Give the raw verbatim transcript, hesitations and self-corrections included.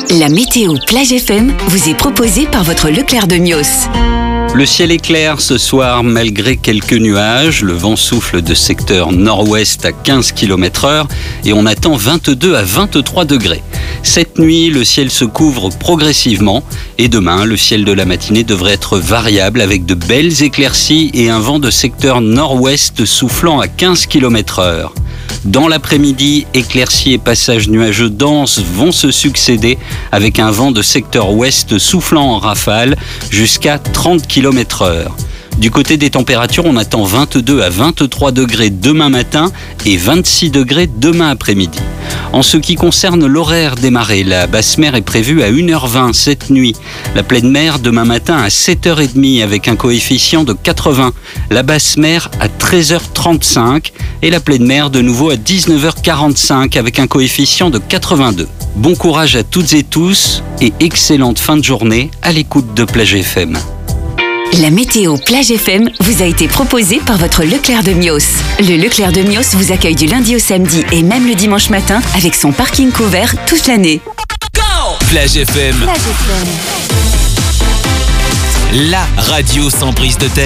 La météo Plage F M vous est proposée par votre Leclerc de Mios. Le ciel est clair ce soir malgré quelques nuages. Le vent souffle de secteur nord-ouest à quinze kilomètres heure et on attend vingt-deux à vingt-trois degrés. Cette nuit, le ciel se couvre progressivement et demain, le ciel de la matinée devrait être variable avec de belles éclaircies et un vent de secteur nord-ouest soufflant à quinze kilomètres heure. Dans l'après-midi, éclaircies et passages nuageux denses vont se succéder avec un vent de secteur ouest soufflant en rafale jusqu'à trente kilomètres heure. Du côté des températures, on attend vingt-deux à vingt-trois degrés demain matin et vingt-six degrés demain après-midi. En ce qui concerne l'horaire des marées, la basse mer est prévue à une heure vingt cette nuit. La pleine mer demain matin à sept heures trente avec un coefficient de quatre-vingts. La basse mer à treize heures trente-cinq et la pleine mer de nouveau à dix-neuf heures quarante-cinq avec un coefficient de quatre-vingt-deux. Bon courage à toutes et tous et excellente fin de journée à l'écoute de Plage F M. La météo Plage F M vous a été proposée par votre Leclerc de Mios. Le Leclerc de Mios vous accueille du lundi au samedi et même le dimanche matin avec son parking couvert toute l'année. Plage F M. Plage F M. La radio sans prise de tête.